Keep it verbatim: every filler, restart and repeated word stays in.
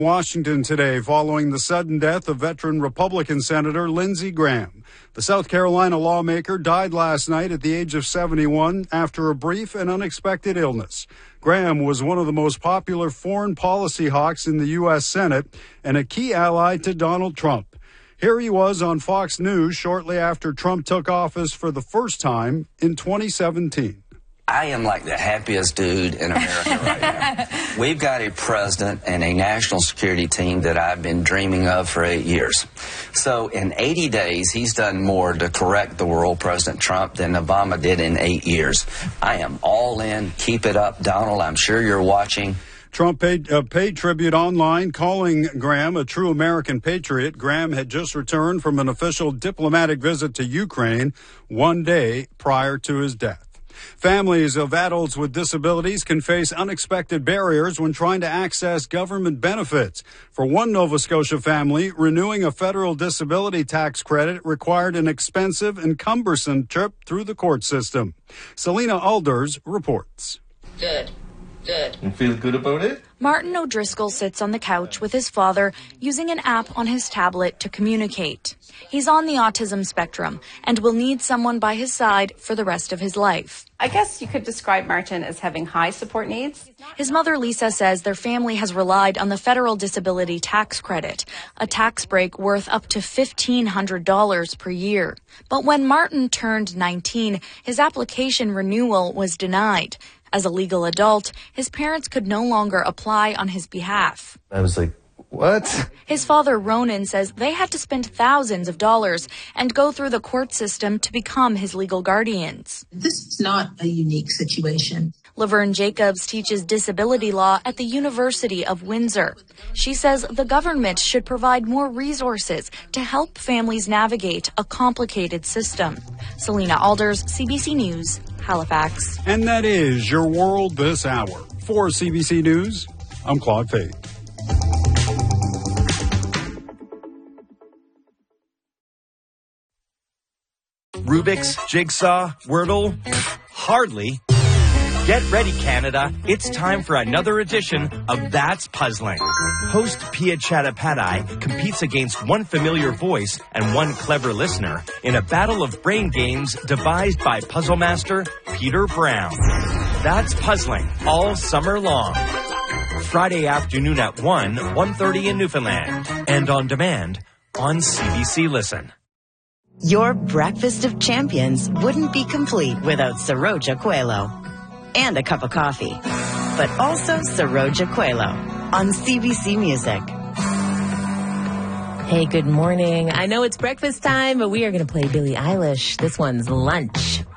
Washington today following the sudden death of veteran Republican Senator Lindsey Graham. The South Carolina lawmaker died last night at the age of seventy-one after a brief and unexpected illness. Graham was one of the most popular foreign policy hawks in the U S Senate and a key ally to Donald Trump. Here he was on Fox News shortly after Trump took office for the first time in twenty seventeen. I am like the happiest dude in America right now. We've got a president and a national security team that I've been dreaming of for eight years. So in eighty days, he's done more to correct the world, President Trump, than Obama did in eight years. I am all in. Keep it up, Donald. I'm sure you're watching. Trump paid, uh, paid tribute online, calling Graham a true American patriot. Graham had just returned from an official diplomatic visit to Ukraine one day prior to his death. Families of adults with disabilities can face unexpected barriers when trying to access government benefits. For one Nova Scotia family, renewing a federal disability tax credit required an expensive and cumbersome trip through the court system. Selena Alders reports. Good. Good. You feel good about it? Martin O'Driscoll sits on the couch with his father using an app on his tablet to communicate. He's on the autism spectrum and will need someone by his side for the rest of his life. I guess you could describe Martin as having high support needs. His mother, Lisa, says their family has relied on the federal disability tax credit, a tax break worth up to fifteen hundred dollars per year. But when Martin turned nineteen, his application renewal was denied. As a legal adult, his parents could no longer apply on his behalf. I was like, what? His father, Ronan, says they had to spend thousands of dollars and go through the court system to become his legal guardians. This is not a unique situation. Laverne Jacobs teaches disability law at the University of Windsor. She says the government should provide more resources to help families navigate a complicated system. Selena Alders, C B C News, Halifax. And that is your world this hour. For C B C News, I'm Claude Fade. Rubik's, Jigsaw, Wordle? Hardly. Get ready, Canada. It's time for another edition of That's Puzzling. Host Pia Chattopadhyay competes against one familiar voice and one clever listener in a battle of brain games devised by puzzle master Peter Brown. That's Puzzling all summer long. Friday afternoon at one, one thirty in Newfoundland. And on demand on C B C Listen. Your breakfast of champions wouldn't be complete without Saroja Coelho. And a cup of coffee. But also Saroja Coelho on C B C Music. Hey, good morning. I know it's breakfast time, but we are going to play Billie Eilish. This one's Lunch.